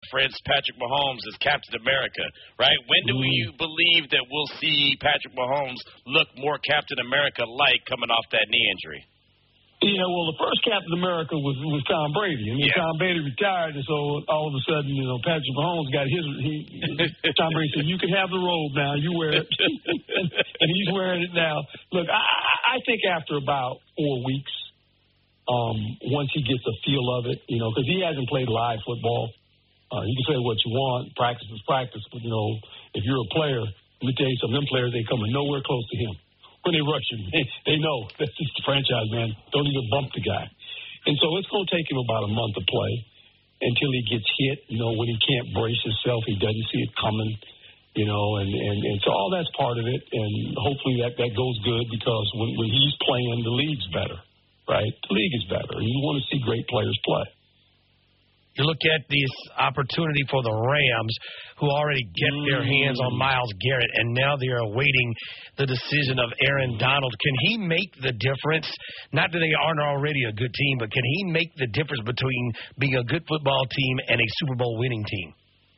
reference Patrick Mahomes as Captain America, right? When do you believe that we'll see Patrick Mahomes look more Captain America-like coming off that knee injury? Yeah, well, the first Captain America was Tom Brady. I mean, Tom Brady retired, and so all of a sudden, Patrick Mahomes got his. Tom Brady said, "You can have the robe now. You wear it," and he's wearing it now. Look, I think after about 4 weeks, once he gets a feel of it, because he hasn't played live football. You can say what you want, practice is practice, but if you're a player, let me tell you something. Them players ain't coming nowhere close to him. When they rush him, they know that's just the franchise, man. Don't even bump the guy. And so it's going to take him about a month to play until he gets hit. When he can't brace himself, he doesn't see it coming. And so all that's part of it. And hopefully that goes good because when he's playing, the league's better, right? The league is better. And you want to see great players play. You look at this opportunity for the Rams, who already get their hands on Myles Garrett, and now they're awaiting the decision of Aaron Donald. Can he make the difference? Not that they aren't already a good team, but can he make the difference between being a good football team and a Super Bowl winning team?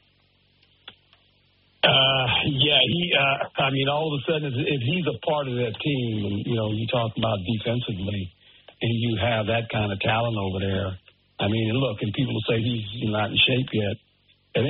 All of a sudden, if he's a part of that team, and, you talk about defensively, and you have that kind of talent over there, look, and people will say he's not in shape yet. And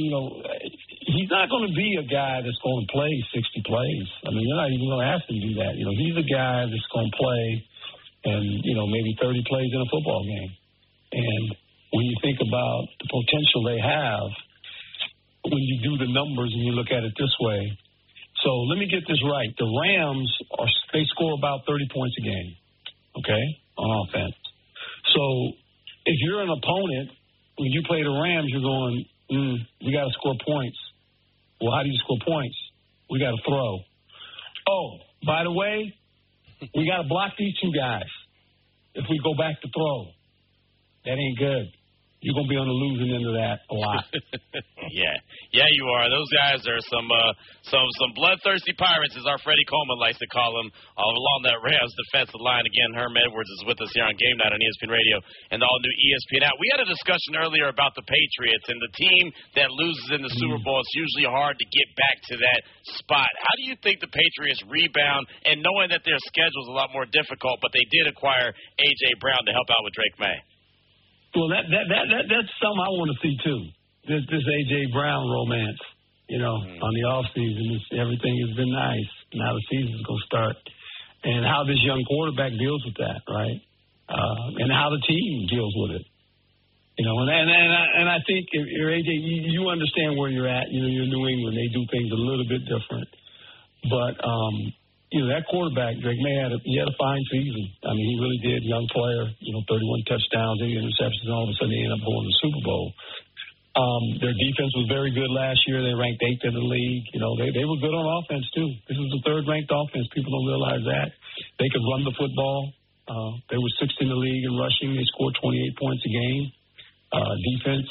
he's not going to be a guy that's going to play 60 plays. You're not even going to ask him to do that. He's a guy that's going to play and, maybe 30 plays in a football game. And when you think about the potential they have, when you do the numbers and you look at it this way. So let me get this right. The Rams, they score about 30 points a game, okay, on offense. So if you're an opponent, when you play the Rams, you're going, we got to score points. Well, how do you score points? We got to throw. Oh, by the way, we got to block these two guys. If we go back to throw, that ain't good. You're going to be on the losing end of that a lot. Yeah, you are. Those guys are some bloodthirsty pirates, as our Freddie Coleman likes to call them, along that Rams defensive line. Again, Herm Edwards is with us here on Game Night on ESPN Radio and the all-new ESPN app. We had a discussion earlier about the Patriots, and the team that loses in the Super Bowl, it's usually hard to get back to that spot. How do you think the Patriots rebound, and knowing that their schedule is a lot more difficult, but they did acquire A.J. Brown to help out with Drake May? Well, that's something I want to see, too. This A.J. Brown romance, on the offseason. Everything has been nice. Now the season's going to start. And how this young quarterback deals with that, right? And how the team deals with it. And I think if you're A.J., you understand where you're at. You're New England. They do things a little bit different. But, that quarterback, Drake May, he had a fine season. He really did. Young player, 31 touchdowns, 8 interceptions, and all of a sudden they ended up going to the Super Bowl. Their defense was very good last year. They ranked 8th in the league. They were good on offense, too. This is the third-ranked offense. People don't realize that. They could run the football. They were 6th in the league in rushing. They scored 28 points a game. Defense,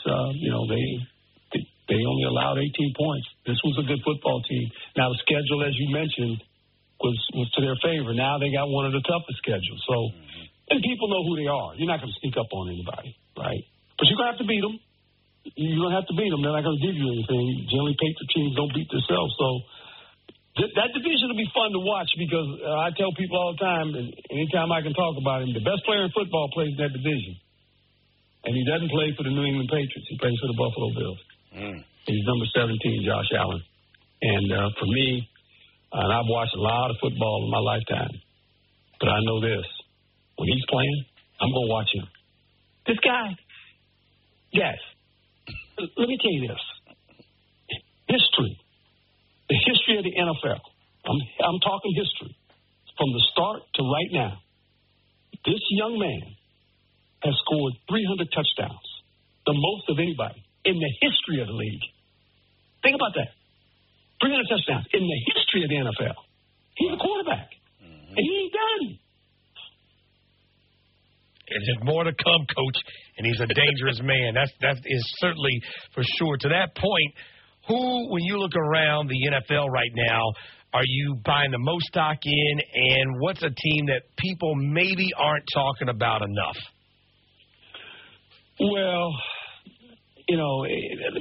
they only allowed 18 points. This was a good football team. Now, the schedule, as you mentioned, was to their favor. Now they got one of the toughest schedules. So, and people know who they are. You're not going to sneak up on anybody, right? But you're going to have to beat them. You're going to have to beat them. They're not going to give you anything. Generally, Patriot teams don't beat themselves. So that division will be fun to watch because I tell people all the time, and anytime I can talk about him, the best player in football plays in that division. And he doesn't play for the New England Patriots. He plays for the Buffalo Bills. He's number 17, Josh Allen. And for me, and I've watched a lot of football in my lifetime, but I know this. When he's playing, I'm going to watch him. This guy, yes, let me tell you this. History, the history of the NFL, I'm talking history, from the start to right now, this young man has scored 300 touchdowns, the most of anybody in the history of the league. Think about that. 300 touchdowns in the history of the NFL. He's a quarterback. And he ain't done. There's more to come, Coach, and he's a dangerous man. That is certainly for sure. To that point, when you look around the NFL right now, are you buying the most stock in, and what's a team that people maybe aren't talking about enough? Well,